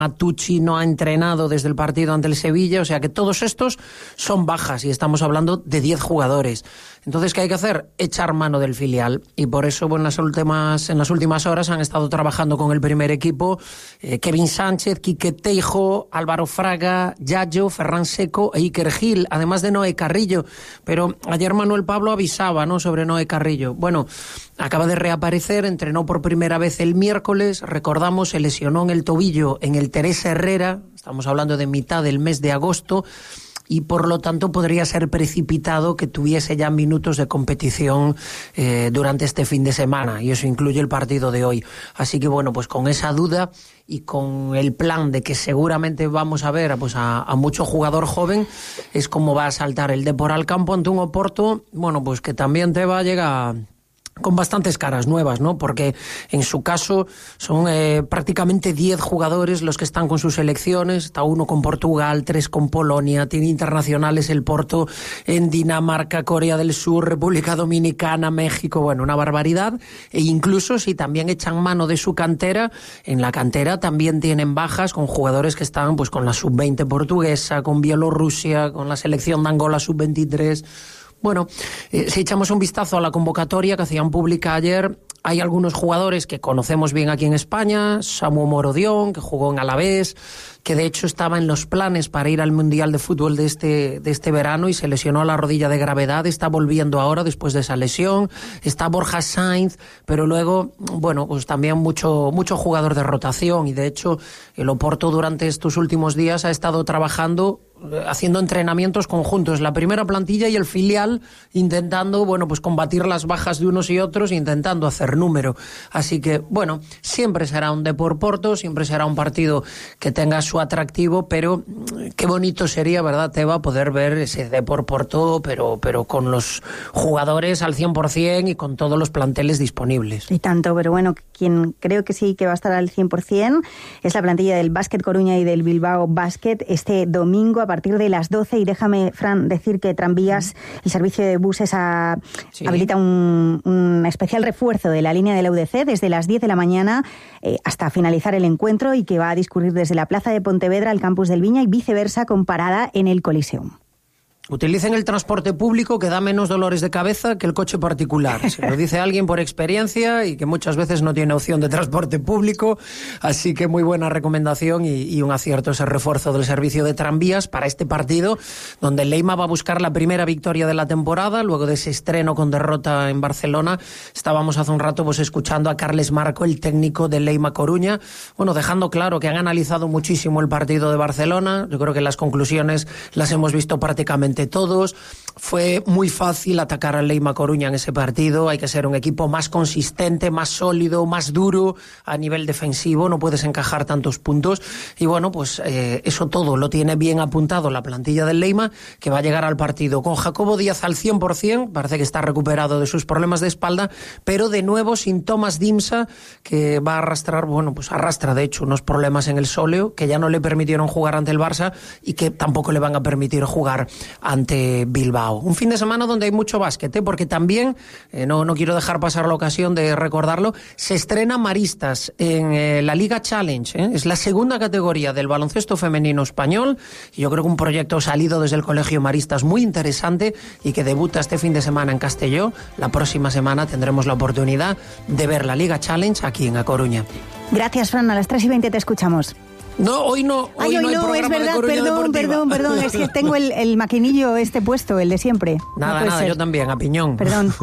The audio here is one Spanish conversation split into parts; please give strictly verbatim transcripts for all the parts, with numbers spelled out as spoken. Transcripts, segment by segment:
Tucci no ha entrenado desde el partido ante el Sevilla, o sea que todos estos son bajas y estamos hablando de diez jugadores. Entonces, ¿qué hay que hacer? Echar mano del filial, y por eso bueno, en, las últimas, en las últimas horas han estado trabajando con el primer equipo eh, Kevin Sánchez, Quique Teijo, Álvaro Fraga, Yayo, Ferran Seco e Iker Gil, además de Noé Carrillo. Pero ayer Manuel Pablo avisaba, ¿no?, sobre Noé Carrillo. Bueno, acaba de reaparecer, entrenó por primera vez el miércoles, recordamos, se lesionó en el tobillo en el Teresa Herrera, estamos hablando de mitad del mes de agosto, y por lo tanto podría ser precipitado que tuviese ya minutos de competición eh, durante este fin de semana, y eso incluye el partido de hoy. Así que bueno, pues con esa duda y con el plan de que seguramente vamos a ver pues a, a mucho jugador joven, es como va a saltar el Depor al campo ante un Oporto, bueno, pues que también te va a llegar con bastantes caras nuevas, ¿no? Porque en su caso son eh, prácticamente diez jugadores los que están con sus selecciones. Está uno con Portugal, tres con Polonia, tiene internacionales el Porto en Dinamarca, Corea del Sur, República Dominicana, México, bueno, una barbaridad. E incluso si también echan mano de su cantera, en la cantera también tienen bajas con jugadores que están pues con la sub veinte portuguesa, con Bielorrusia, con la selección de Angola sub veintitrés. Bueno, eh, si echamos un vistazo a la convocatoria que hacían pública ayer, hay algunos jugadores que conocemos bien aquí en España, Samu Morodión, que jugó en Alavés, que de hecho estaba en los planes para ir al Mundial de Fútbol de este, de este verano y se lesionó la rodilla de gravedad, está volviendo ahora después de esa lesión. Está Borja Sainz, pero luego, bueno, pues también mucho, mucho jugador de rotación, y de hecho el Oporto durante estos últimos días ha estado trabajando haciendo entrenamientos conjuntos, la primera plantilla y el filial, intentando, bueno, pues combatir las bajas de unos y otros, intentando hacer número. Así que, bueno, siempre será un Depor Porto, siempre será un partido que tenga su atractivo, pero qué bonito sería, ¿verdad, Teba?, poder ver ese Depor Porto, pero, pero con los jugadores al cien por ciento y con todos los planteles disponibles. Y tanto, pero bueno, quien creo que sí que va a estar al cien por ciento es la plantilla del Básquet Coruña y del Bilbao Basket este domingo a partir de las doce, y déjame, Fran, decir que Tranvías, el servicio de buses, a, sí. habilita un, un especial refuerzo de la línea de la U D C desde las diez de la mañana eh, hasta finalizar el encuentro, y que va a discurrir desde la plaza de Pontevedra al campus del Viña y viceversa, con parada en el Coliseum. Utilicen el transporte público, que da menos dolores de cabeza que el coche particular. Se lo dice alguien por experiencia y que muchas veces no tiene opción de transporte público. Así que muy buena recomendación y, y un acierto ese refuerzo del servicio de tranvías para este partido, donde el Leima va a buscar la primera victoria de la temporada, luego de ese estreno con derrota en Barcelona. Estábamos hace un rato pues escuchando a Carles Marco, el técnico del Leima Coruña, bueno, dejando claro que han analizado muchísimo el partido de Barcelona. Yo creo que las conclusiones las hemos visto prácticamente todos. Fue muy fácil atacar al Leima Coruña en ese partido. Hay que ser un equipo más consistente, más sólido, más duro a nivel defensivo. No puedes encajar tantos puntos. Y bueno, pues eh, eso todo lo tiene bien apuntado la plantilla del Leima, que va a llegar al partido con Jacobo Díaz al cien por ciento. Parece que está recuperado de sus problemas de espalda, pero de nuevo sin Tomás Dimsa, que va a arrastrar, bueno, pues arrastra de hecho unos problemas en el sóleo que ya no le permitieron jugar ante el Barça y que tampoco le van a permitir jugar ante Bilbao. Un fin de semana donde hay mucho básquet, ¿eh? Porque también, eh, no, no quiero dejar pasar la ocasión de recordarlo, se estrena Maristas en eh, la Liga Challenge, ¿eh? Es la segunda categoría del baloncesto femenino español, y yo creo que un proyecto salido desde el Colegio Maristas muy interesante y que debuta este fin de semana en Castelló. La próxima semana tendremos la oportunidad de ver la Liga Challenge aquí en A Coruña. Gracias, Fran. A las tres y veinte te escuchamos. No, hoy no. Hoy, Ay, hoy no, hay no, programa es verdad, de Coruña perdón, Deportiva. perdón, perdón, es que tengo el, el maquinillo este puesto, el de siempre. Nada, no nada, ser. Yo también, a piñón. Perdón.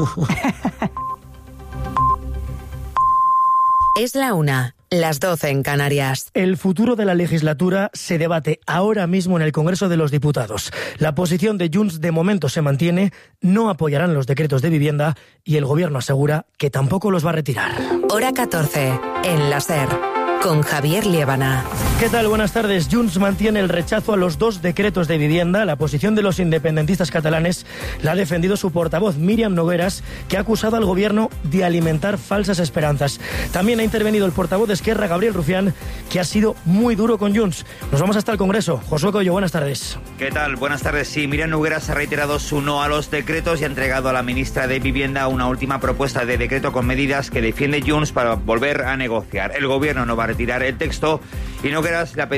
Es la una, las doce en Canarias. El futuro de la legislatura se debate ahora mismo en el Congreso de los Diputados. La posición de Junts de momento se mantiene, no apoyarán los decretos de vivienda y el Gobierno asegura que tampoco los va a retirar. Hora catorce, en la SER, con Javier Liébana. ¿Qué tal? Buenas tardes. Junts mantiene el rechazo a los dos decretos de vivienda. La posición de los independentistas catalanes la ha defendido su portavoz, Míriam Nogueras, que ha acusado al Gobierno de alimentar falsas esperanzas. También ha intervenido el portavoz de Esquerra, Gabriel Rufián, que ha sido muy duro con Junts. Nos vamos hasta el Congreso. Josué Coello, buenas tardes. ¿Qué tal? Buenas tardes. Sí, Míriam Nogueras ha reiterado su no a los decretos y ha entregado a la ministra de Vivienda una última propuesta de decreto con medidas que defiende Junts para volver a negociar. El Gobierno no va a retirar el texto Y Nogueras le ha pedido